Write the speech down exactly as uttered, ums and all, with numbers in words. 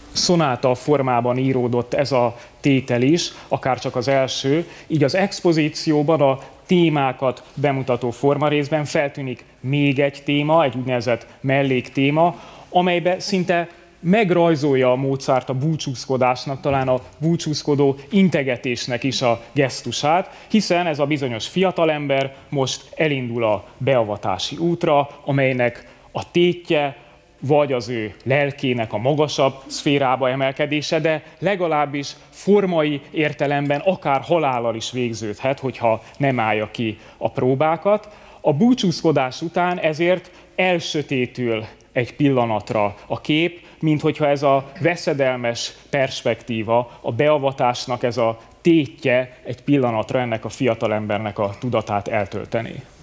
szonáta formában íródott ez a tétel is, akár csak az első, így az expozícióban a témákat bemutató formarészben feltűnik még egy téma, egy úgynevezett melléktéma, amelybe szinte megrajzolja a Mozart a búcsúzkodásnak, talán a búcsúzkodó integetésnek is a gesztusát, hiszen ez a bizonyos fiatalember most elindul a beavatási útra, amelynek a tétje vagy az ő lelkének a magasabb szférába emelkedése, de legalábbis formai értelemben akár halállal is végződhet, hogyha nem állja ki a próbákat. A búcsúzkodás után ezért elsötétül egy pillanatra a kép, mint hogyha ez a veszedelmes perspektíva, a beavatásnak ez a tétje egy pillanatra ennek a fiatalembernek a tudatát eltöltené.